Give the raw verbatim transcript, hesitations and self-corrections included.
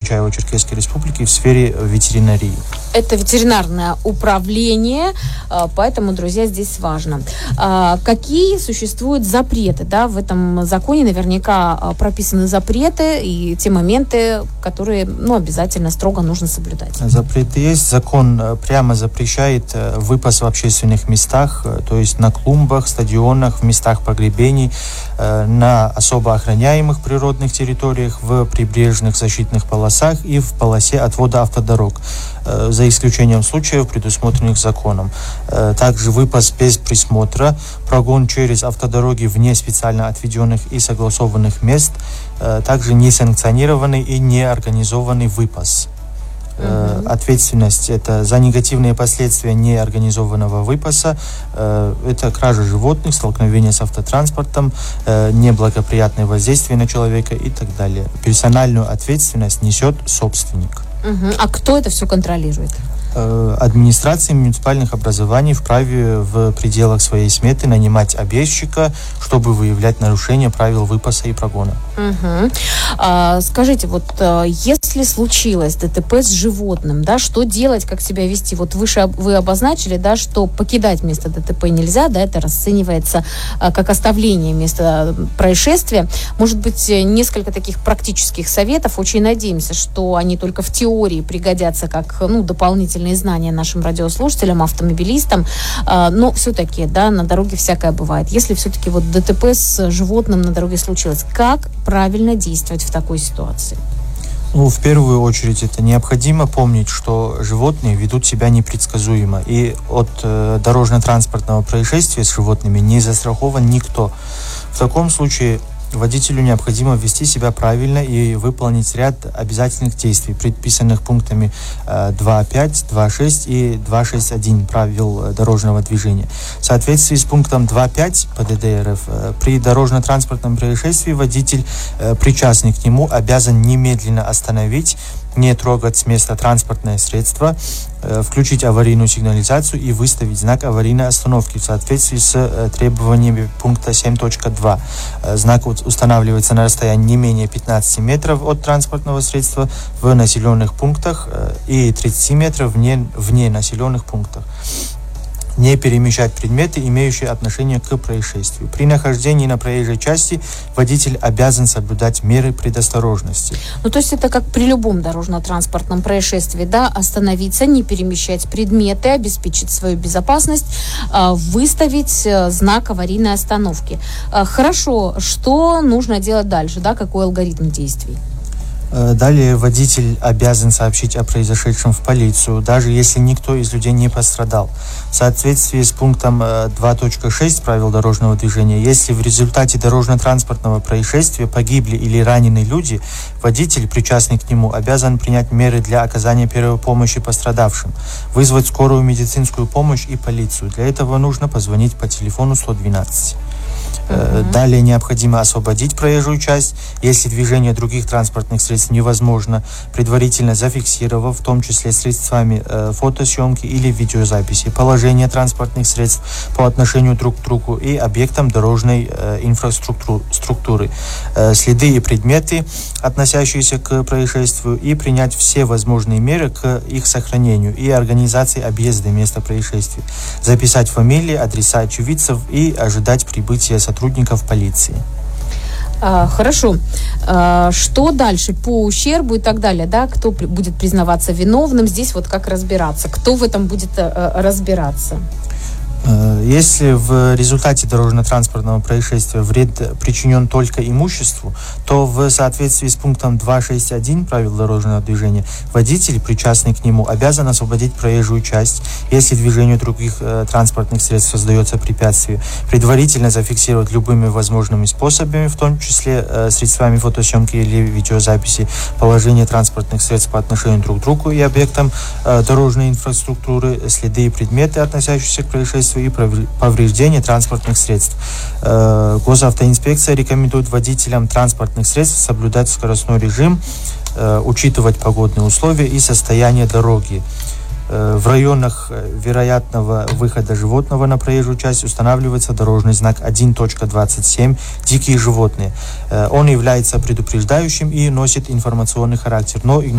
Карачаево-Черкесской Республики в сфере ветеринарии. Это ветеринарное управление, поэтому, друзья, здесь важно. Какие существуют запреты? Да, в этом законе наверняка прописаны запреты и те моменты, которые, ну, обязательно строго нужно соблюдать. Запреты есть. Закон прямо запрещает выпас в общественных местах, то есть на клумбах, стадионах, в местах погребений, на особо охраняемых природных территориях, в прибрежных защитных полосах и в полосе отвода автодорог, за исключением случаев, предусмотренных законом. Также выпас без присмотра, прогон через автодороги вне специально отведенных и согласованных мест, также несанкционированный и неорганизованный выпас. Uh-huh. Ответственность – это за негативные последствия неорганизованного выпаса, это кража животных, столкновение с автотранспортом, неблагоприятное воздействие на человека и так далее. Персональную ответственность несет собственник. Uh-huh. А кто это все контролирует? Администрации муниципальных образований вправе в пределах своей сметы нанимать объездчика, чтобы выявлять нарушения правил выпаса и прогона. Угу. А, скажите, вот если случилось ДТП с животным, да, что делать, как себя вести? Вот выше вы обозначили, да, что покидать место ДТП нельзя, да, это расценивается а, как оставление места происшествия. Может быть, несколько таких практических советов. Очень надеемся, что они только в теории пригодятся как, ну, дополнительные знания нашим радиослушателям, автомобилистам, но все-таки, да, на дороге всякое бывает. Если все-таки вот ДТП с животным на дороге случилось, как правильно действовать в такой ситуации? Ну, в первую очередь, это необходимо помнить, что животные ведут себя непредсказуемо, и от э, дорожно-транспортного происшествия с животными не застрахован никто. В таком случае водителю необходимо вести себя правильно и выполнить ряд обязательных действий, предписанных пунктами два пять, два шесть и два шесть один правил дорожного движения. В соответствии с пунктом два пять ПДД РФ, при дорожно-транспортном происшествии водитель, причастный к нему, обязан немедленно остановить, не трогать с места транспортное средство, включить аварийную сигнализацию и выставить знак аварийной остановки в соответствии с требованиями пункта семь точка два. Знак устанавливается на расстоянии не менее пятнадцати метров от транспортного средства в населенных пунктах и тридцати метров вне, вне населенных пунктов. Не перемещать предметы, имеющие отношение к происшествию. При нахождении на проезжей части водитель обязан соблюдать меры предосторожности. Ну, то есть это как при любом дорожно-транспортном происшествии, да, остановиться, не перемещать предметы, обеспечить свою безопасность, выставить знак аварийной остановки. Хорошо, что нужно делать дальше, да, какой алгоритм действий? Далее водитель обязан сообщить о произошедшем в полицию, даже если никто из людей не пострадал. В соответствии с пунктом два точка шесть правил дорожного движения, если в результате дорожно-транспортного происшествия погибли или ранены люди, водитель, причастный к нему, обязан принять меры для оказания первой помощи пострадавшим, вызвать скорую медицинскую помощь и полицию. Для этого нужно позвонить по телефону сто двенадцать. Uh-huh. Далее необходимо освободить проезжую часть, если движение других транспортных средств невозможно, предварительно зафиксировав, в том числе средствами э, фотосъемки или видеозаписи, положение транспортных средств по отношению друг к другу и объектам дорожной э, инфраструктуры, э, следы и предметы, относящиеся к происшествию, и принять все возможные меры к их сохранению и организации объезда места происшествия, записать фамилии, адреса очевидцев и ожидать прибытия сотрудников полиции. А, хорошо. А, что дальше по ущербу и так далее, да? Кто при, будет признаваться виновным? Здесь вот как разбираться? Кто в этом будет а, разбираться? Если в результате дорожно-транспортного происшествия вред причинен только имуществу, то в соответствии с пунктом два шесть один правил дорожного движения водитель, причастный к нему, обязан освободить проезжую часть, если движению других э, транспортных средств создается препятствие, предварительно зафиксировать любыми возможными способами, в том числе э, средствами фотосъемки или видеозаписи, положение транспортных средств по отношению друг к другу и объектам э, дорожной инфраструктуры, следы и предметы, относящиеся к происшествию, и повреждения транспортных средств. Госавтоинспекция рекомендует водителям транспортных средств соблюдать скоростной режим, учитывать погодные условия и состояние дороги. В районах вероятного выхода животного на проезжую часть устанавливается дорожный знак один точка двадцать семь «Дикие животные». Он является предупреждающим и носит информационный характер, но